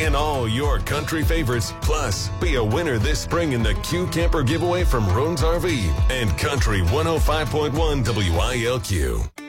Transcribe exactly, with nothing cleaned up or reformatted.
in all your country favorites. Plus, be a winner this spring in the Q Camper giveaway from Roan's R V and Country one oh five point one W I L Q.